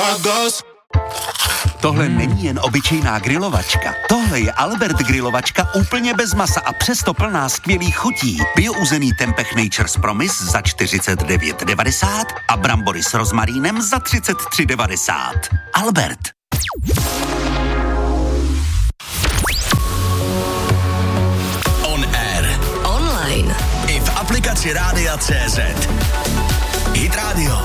Tohle není jen obyčejná grilovačka. Tohle je Albert grilovačka úplně bez masa a přesto plná skvělých chutí. Biouzený tempeh Nature's Promise za 49,90 a brambory s rozmarínem za 33,90. Albert. On air. Online. I v aplikaci Rádia.cz. Hit Radio.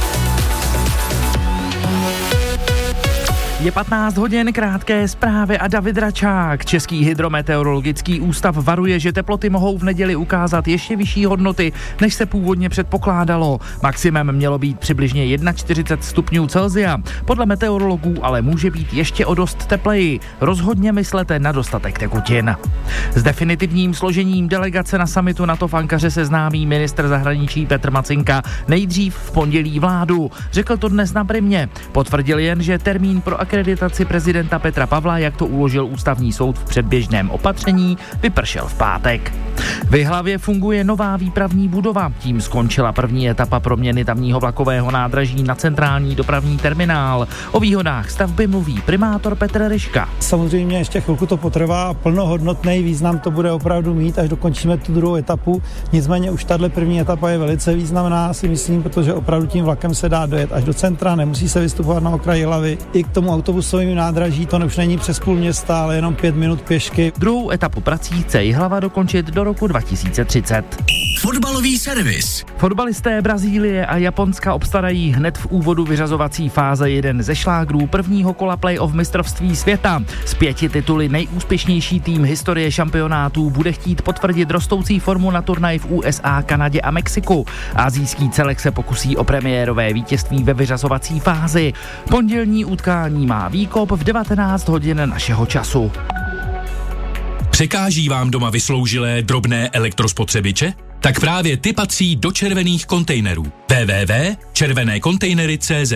Je 15 hodin, krátké zprávy a David Račák. Český hydrometeorologický ústav varuje, že teploty mohou v neděli ukázat ještě vyšší hodnoty, než se původně předpokládalo. Maximum mělo být přibližně 41 stupňů Celsia. Podle meteorologů ale může být ještě o dost tepleji. Rozhodně myslete na dostatek tekutin. S definitivním složením delegace na summitu NATO v Ankaře seznámí ministr zahraničí Petr Macinka nejdřív v pondělí vládu. Řekl to dnes na Primě. Potvrdil jen, že termín pro akreditaci prezidenta Petra Pavla, jak to uložil ústavní soud v předběžném opatření, vypršel v pátek. V Jihlavě funguje nová výpravní budova. Tím skončila první etapa proměny tamního vlakového nádraží na centrální dopravní terminál. O výhodách stavby mluví primátor Petr Ryška. Samozřejmě ještě chvilku to potrvá a plnohodnotný význam to bude opravdu mít, až dokončíme tu druhou etapu. Nicméně už tahle první etapa je velice významná, si myslím, protože opravdu tím vlakem se dá dojet až do centra, nemusí se vystupovat na okraj Jihlavy. I k tomu autobusovému nádraží to už není přes půl města, ale jenom 5 minut pěšky. Druhou etapu prací chce Jihlava dokončit do roku 2030. Fotbalový servis. Fotbalisté Brazílie a Japonska obstarají hned v úvodu vyřazovací fáze jeden ze šlágrů prvního kola play-off mistrovství světa. Z 5 tituly nejúspěšnější tým historie šampionátů bude chtít potvrdit rostoucí formu na turnaji v USA, Kanadě a Mexiku. Asijský celek se pokusí o premiérové vítězství ve vyřazovací fázi. Pondělní utkání má výkop v 19 hodin našeho času. Překáží vám doma vysloužilé drobné elektrospotřebiče? Tak právě ty patří do červených kontejnerů. www.červenékontejnery.cz.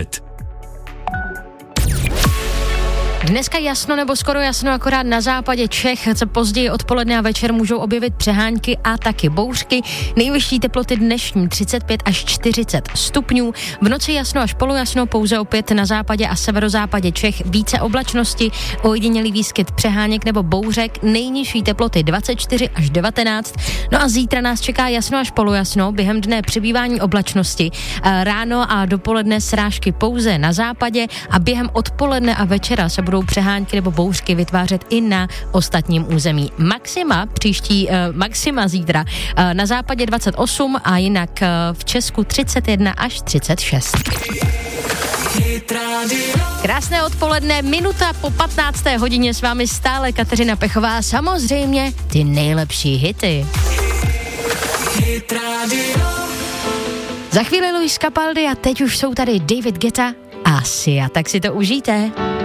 Dneska jasno nebo skoro jasno, akorát na západě Čech se později odpoledne a večer můžou objevit přehánky a taky bouřky. Nejvyšší teploty dnešní 35 až 40 stupňů. V noci jasno až polojasno, pouze opět na západě a severozápadě Čech více oblačnosti, ojedinělý výskyt přeháněk nebo bouřek, nejnižší teploty 24 až 19. No a zítra nás čeká jasno až polojasno, během dne přibývání oblačnosti. Ráno a dopoledne srážky pouze na západě a během odpoledne a večera se budou přehánky nebo bouřky vytvářet i na ostatním území. Maxima zítra na západě 28 a jinak v Česku 31 až 36. Krásné odpoledne, minuta po 15. hodině s vámi stále Kateřina Pechová, samozřejmě ty nejlepší hity. Za chvíli Luis Capaldi a teď už jsou tady David Guetta a Sia, tak si to užijte.